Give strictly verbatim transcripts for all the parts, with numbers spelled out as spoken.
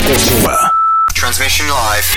Transmission live.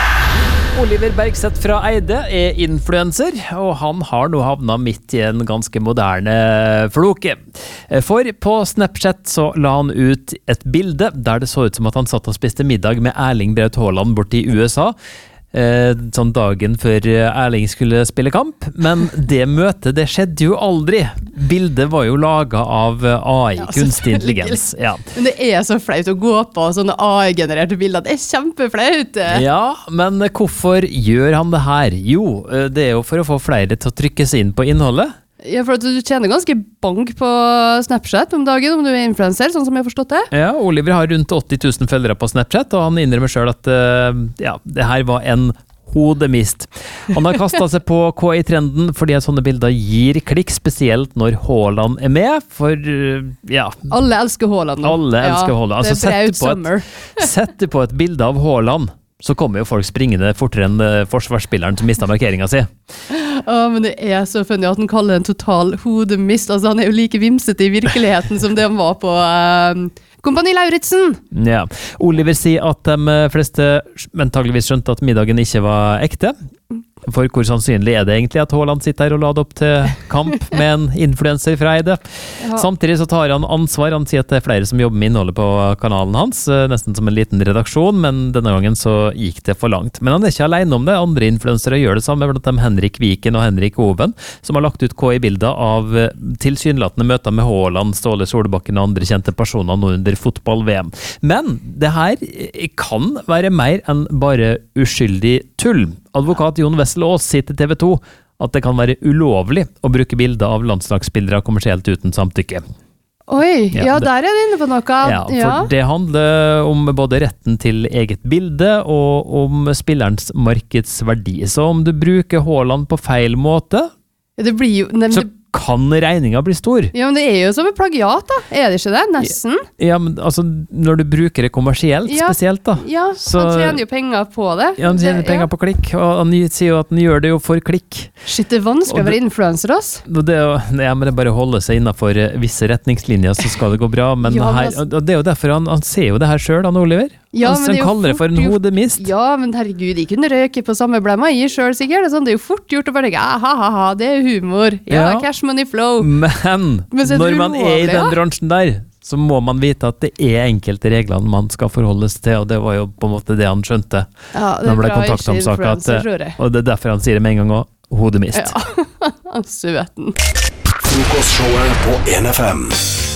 Oliver Bergseth fra Eide er influencer, og han har nå havnet midt i en ganske moderne floke. For på Snapchat så la han ut et bilde der det så ut som at han satt og spiste middag med Erling Braut Haaland borte i U S A. Eh, sånn dagen før Erling skulle spille kamp, men det møtet det skjedde jo aldri. Bildet var jo laget av A I, ja, kunstig intelligens. Ja. Men det er så flaut å gå på sånne A I-genererte bilder, det er kjempeflaut. Ja, men hvorfor gjør han det her? Jo, det er jo for å få flere til å trykke seg inn på innholdet. Ja, for at du tjener ganske bank på Snapchat om dagen om du er influencer, sånn som jeg har forstått det. Ja, Oliver har rundt åtti tusen følgere på Snapchat, og han innrømmer selv at ja, det her var en hodemist. Han har kastet seg på K I-trenden fordi at sånne bilder gir klikk, spesielt når Haaland er med, for ja... Alle elsker Haaland. Alle elsker ja, Haaland. Altså, det er braut sommer. Sett du på et bilde av Haaland, så kommer jo folk springende fortere enn forsvarsspilleren som mistet markeringen sin. Ja, men det er så funny at han kaller det en total hodemist. Altså, han er jo like vimsete i virkeligheten som det han var på uh, Kompani Lauritzen. Ja. Oliver sier at de fleste antageligvis skjønte at middagen ikke var ekte. For hvor sannsynlig er det egentlig at Haaland sitter her og lader opp til kamp med en influencer fra Eide? Ja. Samtidig så tar han ansvar. Han sier at det er flere som jobber med innholdet på kanalen hans, nesten som en liten redaksjon, men denne gangen så gikk det for langt. Men han er ikke alene om det. Andre influensere gjør det samme, blant dem Henrik Viken og Henrik Oven, som har lagt ut K I-bilder av tilsynelatende møter med Haaland, Ståle Solbakken og andre kjente personer nå under fotball-V M. Men det her kan være mer enn bare uskyldig tull. Advokat Jon Wessel Aas sier til T V to at det kan være ulovlig å bruke bilder av landslagsspillere kommersielt uten samtykke. Oi, ja, ja der er du inne på noe. Ja, for ja. Det handler om både retten til eget bilde og om spillerens markedsverdi. Så om du bruker Haaland på feil måte, det blir jo... Nei, så kan regninga bli stor. Ja, men det er jo som et plagiat da. Er det ikke det? Nesten. Ja, men altså, når du bruker det kommersielt, ja, spesielt da. Ja, så han tjener jo penger på det. Ja, han tjener penger ja. på klikk, og han sier jo at han gjør det jo for klikk. Shit, det er vanskelig å være influencer, ass. Det er jo, ja, men det er bare å holde seg innenfor visse retningslinjer, så skal det gå bra. Men ja, her, og det er jo derfor han, han ser jo det her selv, han Oliver. Ja, han, han kaller det for en hodemist. Ja, men herregud, de kunne røke på samme blemma i selv sikkert. Det er, sånn, det er jo fort gjort å bare tenke, ha, ha, ha, det er humor. Ja, ja. Cash money flow. Men, men når man er i den bransjen der, så må man vite at det er enkelte reglene man skal forholdes til, og det var jo på en måte det han skjønte. Ja, det er bra ikke influencer, tror jeg. Og det er derfor han sier det med en gang også, hodemist. Ja, søten. Frokostshowet på N F M.